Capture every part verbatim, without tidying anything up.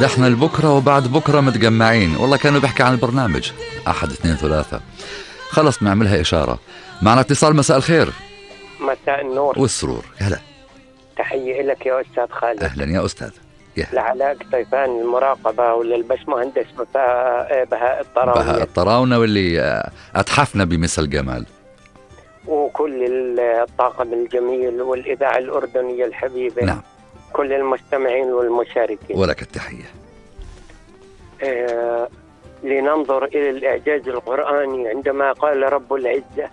ده احنا لبكرة وبعد بكرة متجمعين. والله كانوا بيحكي عن البرنامج أحد اثنين ثلاثة. خلص نعملها إشارة. معنا اتصال. مساء الخير. مساء النور والسرور. هلا. تحية لك يا أستاذ خالد. أهلا يا أستاذ. لعلاء طيفان المراقبة وللبشمهندس بهاء بهاء الطراونة بهاء الطراونة واللي أتحفنا بمثل جمال، وكل الطاقم الجميل والإذاعة الأردنية الحبيبة. نعم. كل المستمعين والمشاركين ولك التحية. آه لننظر إلى الإعجاز القرآني عندما قال رب العزة: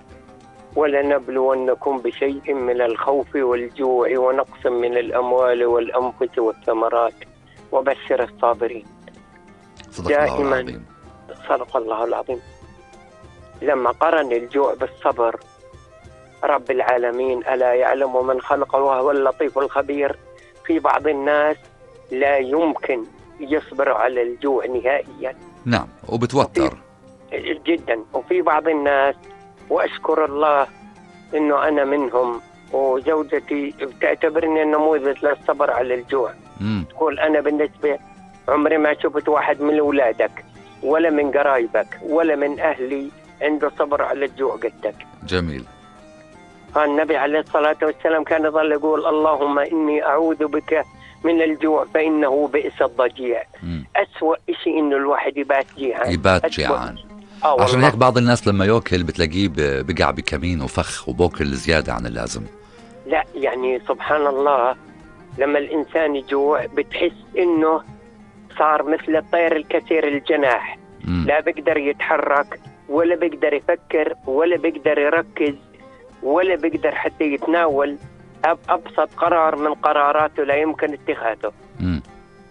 ولنبلونكم بشيء من الخوف والجوع ونقص من الأموال والأنفس والثمرات وبشر الصابرين. صدق الله العظيم. صدق الله العظيم. لما قرن الجوع بالصبر رب العالمين: ألا يعلم من خلق وهو اللطيف الخبير. في بعض الناس لا يمكن يصبر على الجوع نهائيا. نعم، وبتوتر جدا. وفي بعض الناس، وأشكر الله إنه أنا منهم، وزوجتي بتعتبرني نموذج للصبر على الجوع. مم. تقول أنا بالنسبة عمري ما شفت واحد من أولادك ولا من قرايبك ولا من أهلي عنده صبر على الجوع قدك. جميل. النبي عليه الصلاة والسلام كان يظل يقول: اللهم إني أعوذ بك من الجوع فإنه بئس الضجيع. مم. أسوأ شيء إنه الواحد يبات جيعان. يبات جيعان. آه عشان هيك بعض الناس لما يأكل بتلاقيه بقع بكمين وفخ وبوكل زيادة عن اللازم. لا يعني سبحان الله، لما الإنسان يجوع بتحس إنه صار مثل الطير الكثير الجناح. مم. لا بيقدر يتحرك ولا بيقدر يفكر ولا بيقدر يركز ولا بيقدر حتى يتناول أبسط قرار من قراراته لا يمكن اتخاذه. مم.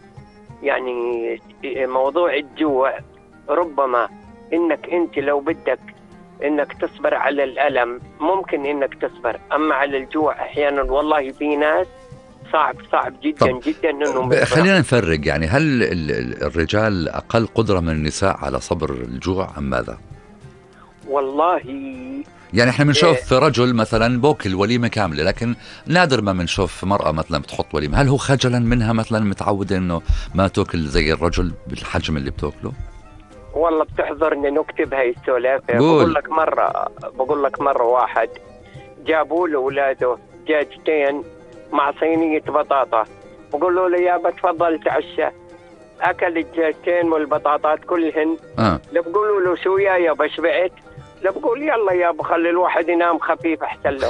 يعني موضوع الجوع ربما إنك أنت لو بدك إنك تصبر على الألم ممكن إنك تصبر، أما على الجوع أحيانا والله في ناس صعب صعب جدا جدا إنهم. خلينا نفرق، يعني هل الرجال أقل قدرة من النساء على صبر الجوع أم ماذا؟ والله يعني احنا بنشوف إيه؟ رجل مثلا بوكل وليمة كاملة، لكن نادر ما بنشوف مرأة مثلا بتحط وليمة. هل هو خجلا منها مثلا متعودة انه ما تاكل زي الرجل بالحجم اللي بتاكله؟ والله بتحضرني نكتب هاي السلافة. بقول لك مرة بقول لك مرة واحد جابوا له أولاده دجاجتين مع صينية بطاطا، بقولوا له يا بتفضل تعشى. أكل الدجاجتين والبطاطات كلهن. آه. لا بقولوا له شو يا يا بشبعت، لا بقول يلا يا بخلي الواحد ينام خفيف أحسن له.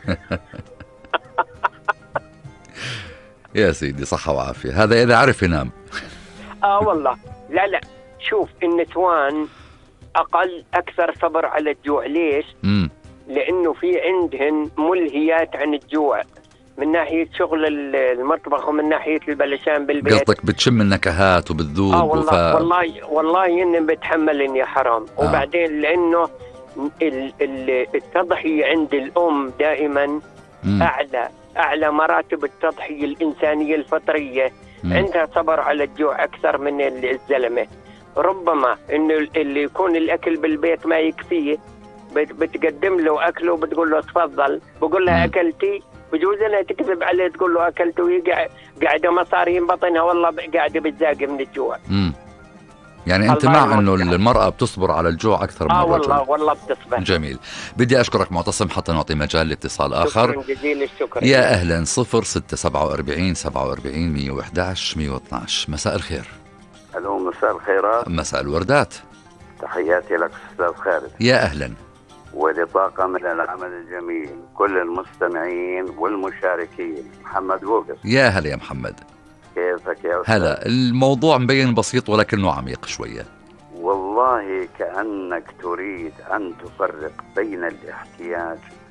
يا سيدي صحة وعافية، هذا إذا عرف ينام. آه والله. لا لا شوف النسوان أقل أكثر صبر على الجوع. ليش؟ مم. لأنه في عندهن ملهيات عن الجوع من ناحية شغل المطبخ ومن ناحية البلشان بالبيت. قصدك بتشم النكهات وبتذوب. آه والله وف... والله والله إني بتحمل يا حرام. آه. وبعدين لأنه ال ال التضحية عند الأم دائما مم. أعلى أعلى مراتب التضحية الإنسانية الفطرية. مم. عندها صبر على الجوع أكثر من الزلمة. ربما إنه اللي يكون الأكل بالبيت ما يكفيه بتقدم له أكله وبتقول له تفضل، بقول لها أكلتي، بجوز انها تكذب عليه تقول له أكلت وهي قاعدة مصارين بطنها والله قاعدة بتزاق من الجوع. امم يعني أنت مع أنه المرأة بتصبر على الجوع أكثر من آه الرجل؟ والله والله بتصبر. جميل. بدي أشكرك معتصم حتى نعطي مجال لاتصال آخر. شكرا جزيل الشكر. يا أهلا. صفر ستة سبعة وأربعين سبعة وأربعين مية وإحدى عشر مية واثنى عشر. مساء الخير. ألو مساء الخيرات. مساء الوردات. تحياتي لك أستاذ خالد. يا أهلا. ولطاقم العمل الجميل كل المستمعين والمشاركين. محمد بوقس. يا هلا يا محمد. كيفك يا أستاذ؟ هلا. الموضوع مبين بسيط ولكنه عميق شوية. والله كأنك تريد أن تفرق بين الاحتياج